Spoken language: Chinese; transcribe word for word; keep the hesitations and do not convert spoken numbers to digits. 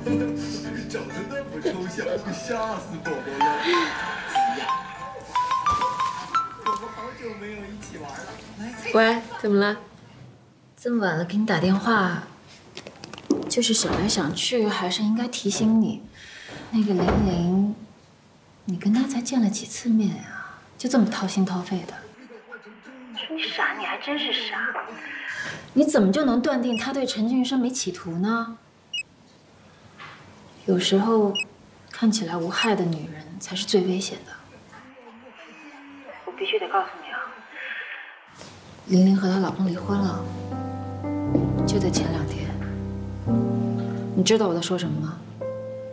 长得那么抽象，吓死宝宝了。哎呀，我们好久没有一起玩了。来， 喂，怎么了？ 这么晚了给你打电话，就是想来想去，还是应该提醒你，那个玲玲，你跟她才见了几次面呀，就这么掏心掏肺的。你傻，你还真是傻。你怎么就能断定她对陈俊生没企图呢？有时候，看起来无害的女人才是最危险的。我必须得告诉你啊，玲玲和她老公离婚了。就在前两天，你知道我在说什么吗？